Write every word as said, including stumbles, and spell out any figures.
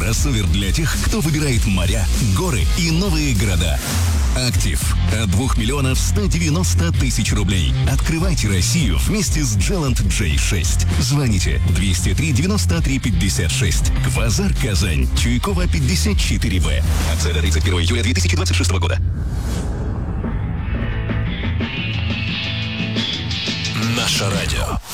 Кроссовер для тех, кто выбирает моря, горы и новые города. Актив от двух миллионов ста девяноста тысяч рублей. Открывайте Россию вместе с Джеланд джей шесть. Звоните двести три девяносто три пятьдесят шесть. Квазар Казань. Чуйкова пятьдесят четыре вэ. Акция до тридцать первого июля две тысячи двадцать шестого года. Наше радио.